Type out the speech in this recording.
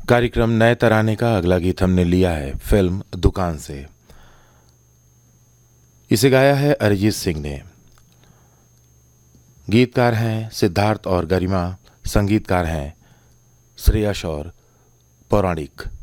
कार्यक्रम नए तराने का अगला गीत हमने लिया है फिल्म दुकान से। इसे गाया है अरिजीत सिंह ने। गीतकार हैं सिद्धार्थ और गरिमा, संगीतकार हैं श्रेयस और पौराणिक।